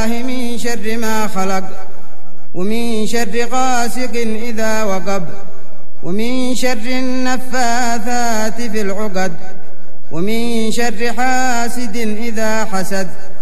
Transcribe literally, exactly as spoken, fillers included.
بالله من شر ما خلق، ومن شر غاسق إذا وقب، ومن شر النفاثات في العقد، ومن شر حاسد إذا حسد.